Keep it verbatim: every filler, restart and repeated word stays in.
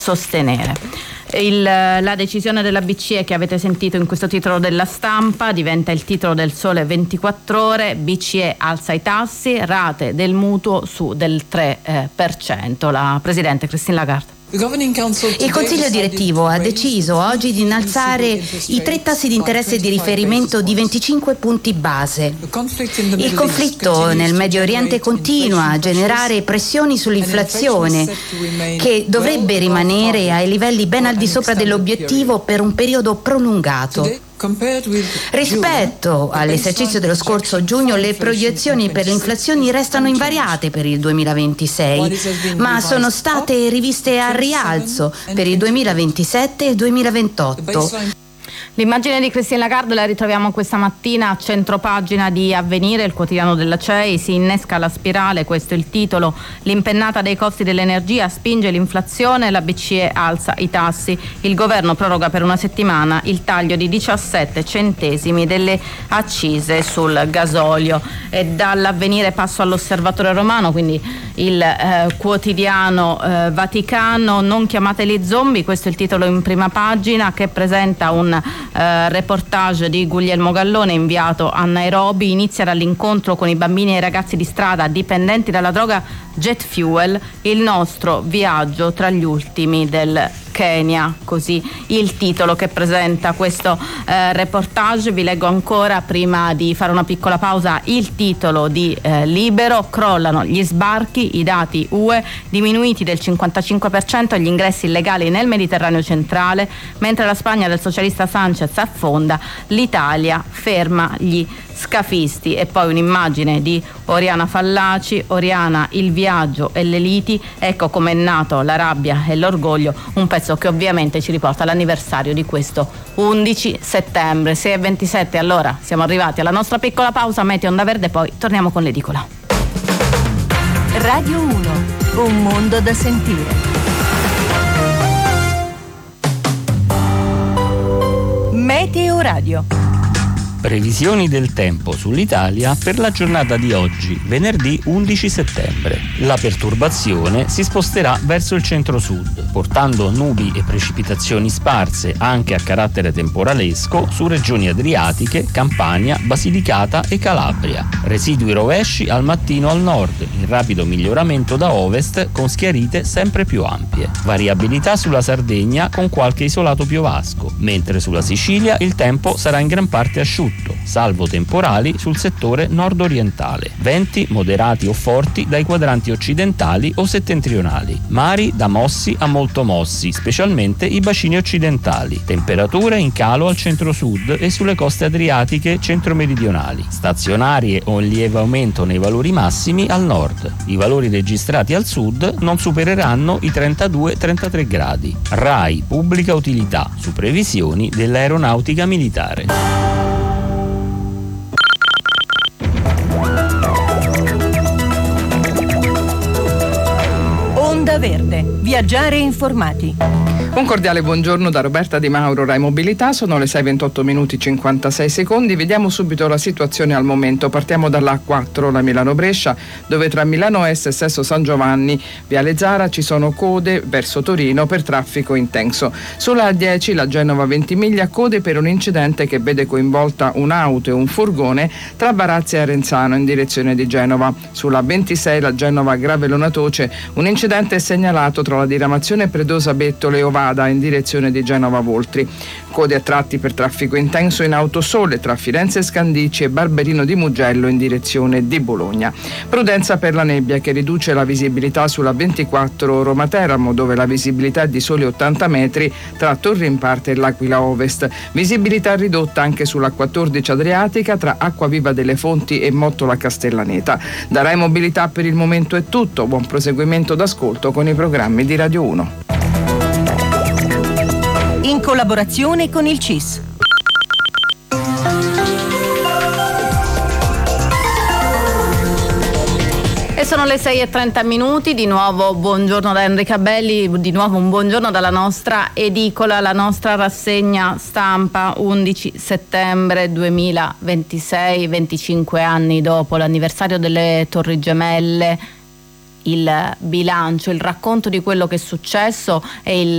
sostenere. Il, la decisione della B C E che avete sentito in questo titolo della Stampa diventa il titolo del Sole ventiquattro Ore. B C E alza i tassi, rate del mutuo su del tre per cento. La Presidente Christine Lagarde. Il Consiglio direttivo ha deciso oggi di innalzare i tre tassi di interesse di riferimento di venticinque punti base. Il conflitto nel Medio Oriente continua a generare pressioni sull'inflazione, che dovrebbe rimanere ai livelli ben al di sopra dell'obiettivo per un periodo prolungato. Rispetto all'esercizio dello scorso giugno, le proiezioni per le inflazioni restano invariate per il duemilaventisei, ma sono state riviste al rialzo per il duemilaventisette e il duemilaventotto. L'immagine di Christine Lagarde la ritroviamo questa mattina a centropagina di Avvenire, il quotidiano della C E I. Si innesca la spirale, questo è il titolo. L'impennata dei costi dell'energia spinge l'inflazione, la B C E alza i tassi. Il governo proroga per una settimana il taglio di diciassette centesimi delle accise sul gasolio. E dall'Avvenire passo all'Osservatore Romano, quindi il eh, quotidiano eh, Vaticano. Non chiamateli zombie, questo è il titolo in prima pagina, che presenta un Uh, reportage di Guglielmo Gallone inviato a Nairobi. Inizia dall'incontro con i bambini e i ragazzi di strada dipendenti dalla droga jet fuel, il nostro viaggio tra gli ultimi del Kenya, così il titolo che presenta questo eh, reportage. Vi leggo ancora, prima di fare una piccola pausa, il titolo di eh, Libero. Crollano gli sbarchi, i dati U E, diminuiti del cinquantacinque per cento gli ingressi illegali nel Mediterraneo centrale, mentre la Spagna del socialista Sanchez affonda, l'Italia ferma gli scafisti. E poi un'immagine di Oriana Fallaci. Oriana, il viaggio e le liti, ecco com'è nato la rabbia e l'orgoglio, un pezzo che ovviamente ci riporta all'anniversario di questo undici settembre. sei e ventisette, allora siamo arrivati alla nostra piccola pausa, Meteo Onda Verde, poi torniamo con l'edicola. Radio uno, un mondo da sentire. Meteo Radio. Previsioni del tempo sull'Italia per la giornata di oggi, venerdì undici settembre. La perturbazione si sposterà verso il centro-sud, portando nubi e precipitazioni sparse anche a carattere temporalesco su regioni adriatiche, Campania, Basilicata e Calabria. Residui rovesci al mattino al nord, in rapido miglioramento da ovest con schiarite sempre più ampie. Variabilità sulla Sardegna con qualche isolato piovasco, mentre sulla Sicilia il tempo sarà in gran parte asciutto, salvo temporali sul settore nord-orientale. Venti moderati o forti dai quadranti occidentali o settentrionali. Mari da mossi a molto mossi, specialmente i bacini occidentali. Temperature in calo al centro-sud e sulle coste adriatiche centro-meridionali. Stazionarie o in lieve aumento nei valori massimi al nord. I valori registrati al sud non supereranno i trentadue trentatré gradi. RAI Pubblica Utilità su previsioni dell'aeronautica militare. Onda Verde, viaggiare informati. Un cordiale buongiorno da Roberta Di Mauro, Rai Mobilità. Sono le sei e ventotto minuti cinquantasei secondi. Vediamo subito la situazione al momento. Partiamo dalla A quattro, la Milano-Brescia, dove tra Milano Est e Sesto San Giovanni, Viale Zara, ci sono code verso Torino per traffico intenso. Sulla A dieci, la Genova Ventimiglia, code per un incidente che vede coinvolta un'auto e un furgone tra Barazzi e Arenzano in direzione di Genova. Sulla ventisei, la Genova Gravelona-Toce, un incidente è segnalato tra la diramazione Predosa-Bettole e Ovada in direzione di Genova Voltri. Code a tratti per traffico intenso in Autosole tra Firenze Scandicci e Barberino di Mugello in direzione di Bologna. Prudenza per la nebbia che riduce la visibilità sulla ventiquattro Roma Teramo, dove la visibilità è di soli ottanta metri tra Torre Imparte e l'Aquila Ovest. Visibilità ridotta anche sulla quattordici Adriatica tra Acquaviva delle Fonti e Mottola Castellaneta. Da Rai Mobilità per il momento è tutto. Buon proseguimento d'ascolto con i programmi di Radio uno. In collaborazione con il C I S. E sono le sei e trenta minuti, di nuovo buongiorno da Enrica Belli, di nuovo un buongiorno dalla nostra edicola, la nostra rassegna stampa undici settembre duemilaventisei, venticinque anni dopo l'anniversario delle Torri Gemelle, il bilancio, il racconto di quello che è successo e il